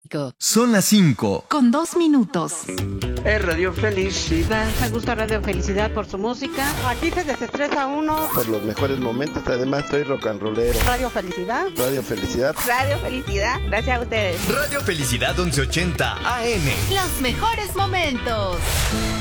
Son las 5. Con 2 minutos. Es Radio Felicidad. Me gusta Radio Felicidad por su música. Aquí se desestresa uno. Por los mejores momentos, además soy rock and rollero. Radio Felicidad. Radio Felicidad. Radio Felicidad, gracias a ustedes. Radio Felicidad 1180 AM. Los mejores momentos.